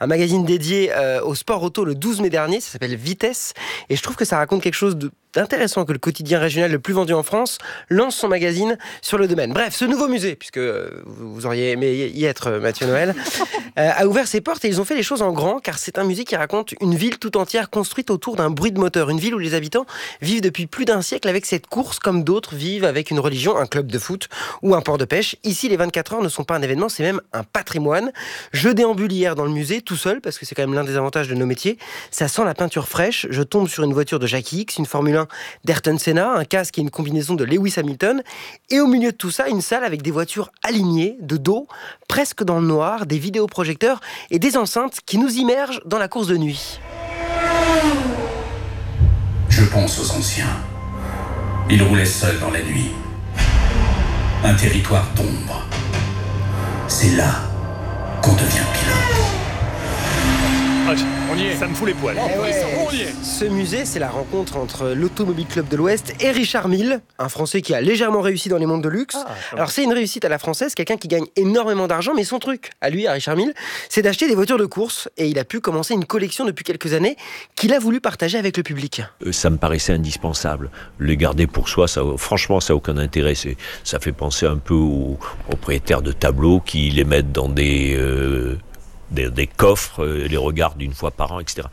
un magazine dédié au sport auto le 12 mai dernier. Ça s'appelle Vitesse. Et je trouve que ça raconte quelque chose d'intéressant que le quotidien régional le plus vendu en France lance son magazine sur le domaine. Bref, ce nouveau musée, puisque vous auriez aimé y être, Mathieu Noël, a ouvert ses portes et ils ont fait les choses en grand, car c'est un musée qui raconte une ville tout entière construite autour d'un bruit de moteur. Une ville où les habitants vivent depuis plus d'un siècle avec cette course, comme d'autres vivent avec une religion, un club de foot ou un port de pêche. Ici, les 24 heures ne sont pas un événement, c'est même un patrimoine. Je déambule hier dans le musée, tout seul, parce que c'est quand même l'un des avantages de nos métiers. Ça sent la peinture fraîche. Je tombe sur une voiture de Jackie X, une Formule 1 d'Ayrton Senna, un casque et une combinaison de Lewis Hamilton. Et au milieu de tout ça, une salle avec des voitures alignées, de dos, presque dans le noir, des vidéoprojecteurs et des enceintes qui nous immergent dans la course de nuit. Je pense aux anciens. Ils roulaient seuls dans la nuit. Un territoire d'ombre. C'est là qu'on devient pilote. On y est, ça me fout les poils. On y est. Ce musée, c'est la rencontre entre l'Automobile Club de l'Ouest et Richard Mille, un Français qui a légèrement réussi dans les mondes de luxe. Alors c'est une réussite à la française, quelqu'un qui gagne énormément d'argent, mais son truc, à lui, à Richard Mille, c'est d'acheter des voitures de course. Et il a pu commencer une collection depuis quelques années qu'il a voulu partager avec le public. Ça me paraissait indispensable. Les garder pour soi, franchement, ça n'a aucun intérêt. Ça fait penser un peu aux propriétaires de tableaux qui les mettent dans des coffres, les regardent une fois par an, etc.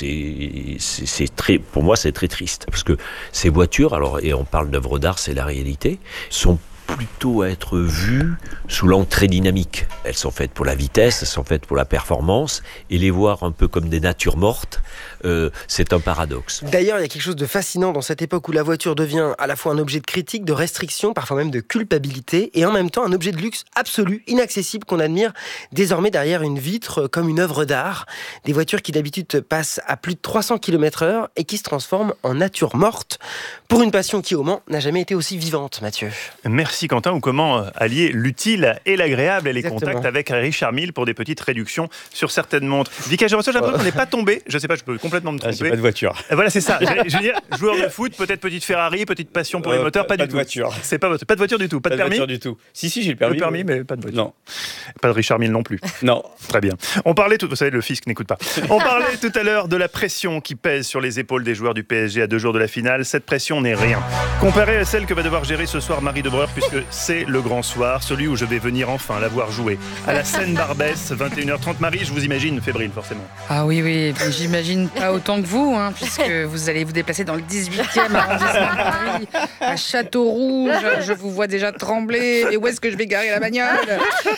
Pour moi, c'est très triste. Parce que ces voitures, et on parle d'œuvres d'art, c'est la réalité, sont plutôt à être vues sous l'angle très dynamique. Elles sont faites pour la vitesse, elles sont faites pour la performance, et les voir un peu comme des natures mortes, c'est un paradoxe. D'ailleurs, il y a quelque chose de fascinant dans cette époque où la voiture devient à la fois un objet de critique, de restriction, parfois même de culpabilité, et en même temps un objet de luxe absolu, inaccessible, qu'on admire désormais derrière une vitre comme une œuvre d'art. Des voitures qui d'habitude passent à plus de 300 km/h et qui se transforment en nature morte, pour une passion qui, au Mans, n'a jamais été aussi vivante, Mathieu. Merci Quentin, ou comment allier l'utile et l'agréable et les Exactement. contacts avec Richard Mille pour des petites réductions sur certaines montres. Vika Gerosso, j'ai l'impression qu'on n'est pas tombé, je sais pas, je peux complètement me tromper. J'ai pas de voiture. Voilà, c'est ça. Je veux dire, joueur de foot, peut-être petite Ferrari, petite passion pour les moteurs, pas du de tout. voiture. C'est pas de voiture du tout, pas de permis. Voiture du tout. Si, j'ai le permis. Le permis, mais pas de voiture. Non. Pas de Richard Mille non plus. Non. Très bien. On parlait, vous savez, le fisc n'écoute pas. On parlait tout à l'heure de la pression qui pèse sur les épaules des joueurs du PSG à 2 jours de la finale. Cette pression n'est rien comparée à celle que va devoir gérer ce soir Marie Debreur, puisque c'est le grand soir, celui où je vais venir enfin la voir jouer. À la Seine-Barbès, 21h30. Marie, je vous imagine fébrile, forcément. Ah oui, mais j'imagine pas autant que vous, puisque vous allez vous déplacer dans le 18e arrondissement de Paris, à Châteaurouge. Je vous vois déjà trembler. Et où est-ce que je vais garer la bagnole ?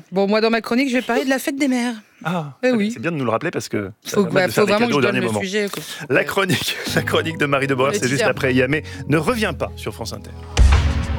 Bon, moi, dans ma chronique, je vais parler de la fête des mères. Ah, oui. C'est bien de nous le rappeler parce que faut vraiment que je donne le sujet. La chronique de Marie Debreur, c'est juste après Yamé. Ne reviens pas sur France Inter.